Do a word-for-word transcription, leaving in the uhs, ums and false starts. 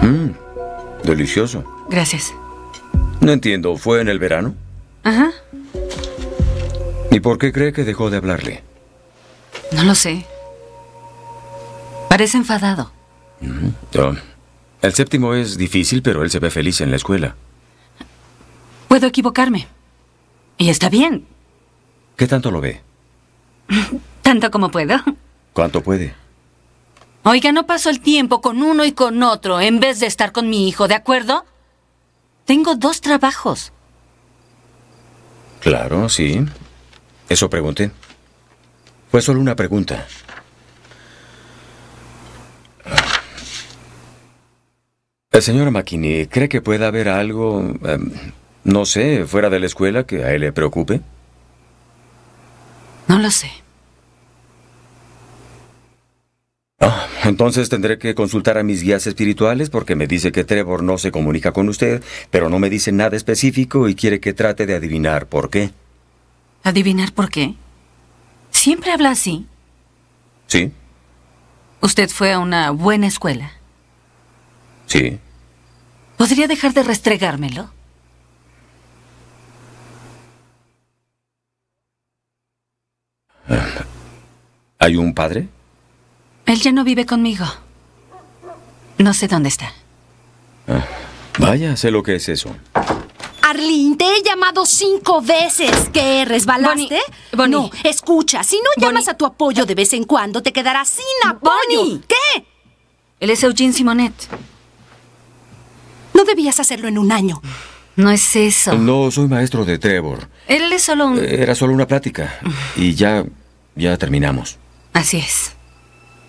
Mmm, delicioso. Gracias. No entiendo, ¿fue en el verano? Ajá. ¿Y por qué cree que dejó de hablarle? No lo sé. Parece enfadado. Mm, oh. El séptimo es difícil, pero él se ve feliz en la escuela. Puedo equivocarme. Y está bien. ¿Qué tanto lo ve? Tanto como puedo. ¿Cuánto puede? Oiga, no paso el tiempo con uno y con otro en vez de estar con mi hijo, ¿de acuerdo? Tengo dos trabajos. Claro, sí. Eso pregunté. Fue solo una pregunta. El señor McKinney, ¿cree que pueda haber algo, eh, no sé, fuera de la escuela que a él le preocupe? No lo sé. Oh, entonces tendré que consultar a mis guías espirituales porque me dice que Trevor no se comunica con usted, pero no me dice nada específico y quiere que trate de adivinar por qué. ¿Adivinar por qué? ¿Siempre habla así? Sí, ¿Usted fue a una buena escuela? sí. ¿Podría dejar de restregármelo? ¿Hay un padre? Él ya no vive conmigo. No sé dónde está. Ah, vaya, sé lo que es eso. Arlene, te he llamado cinco veces. ¿Qué? ¿Resbalaste? Bonnie, Bonnie. No, escucha, si no llamas Bonnie. a tu apoyo de vez en cuando, te quedarás sin apoyo. Bonnie. ¿Qué? Él es Eugene Simonet. No debías hacerlo en un año. No es eso. No, soy maestro de Trevor. Él es solo un... Era solo una plática. Y ya, ya terminamos. Así es.